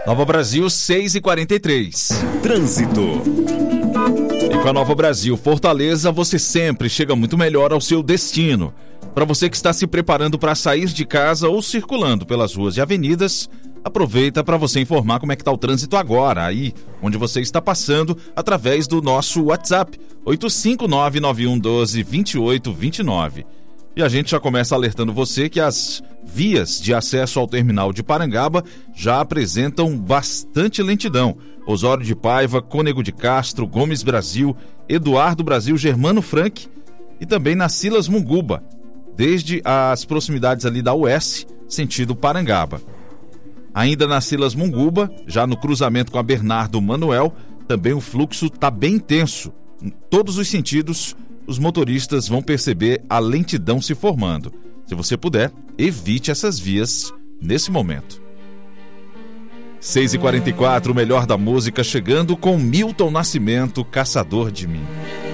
Nova Brasil, 6h43. Trânsito. E com a Nova Brasil Fortaleza, você sempre chega muito melhor ao seu destino. Para você que está se preparando para sair de casa ou circulando pelas ruas e avenidas, aproveita para você informar como é que está o trânsito agora, aí onde você está passando, através do nosso WhatsApp, 85991122829. E a gente já começa alertando você que as vias de acesso ao terminal de Parangaba já apresentam bastante lentidão. Osório de Paiva, Cônego de Castro, Gomes Brasil, Eduardo Brasil, Germano Frank e também na Silas Munguba, desde as proximidades ali da US, sentido Parangaba. Ainda na Silas Munguba, já no cruzamento com a Bernardo Manuel, também o fluxo está bem intenso. Em todos os sentidos, os motoristas vão perceber a lentidão se formando. Se você puder, evite essas vias nesse momento. 6h44, o melhor da música chegando com Milton Nascimento, Caçador de Mim.